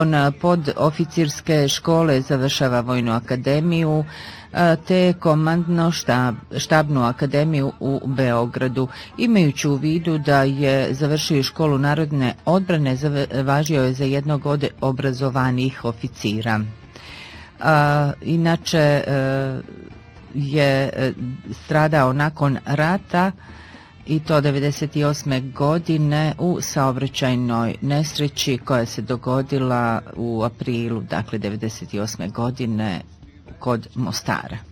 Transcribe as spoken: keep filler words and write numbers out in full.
Podoficirske škole završava Vojnu akademiju te komandno štab, štabnu akademiju u Beogradu. Imajući u vidu da je završio školu narodne odbrane, važio je za jednog od obrazovanijih oficira. A, inače je stradao nakon rata i to devedeset osme godine u saobraćajnoj nesreći koja se dogodila u aprilu, dakle devedeset osme godine kod Mostara.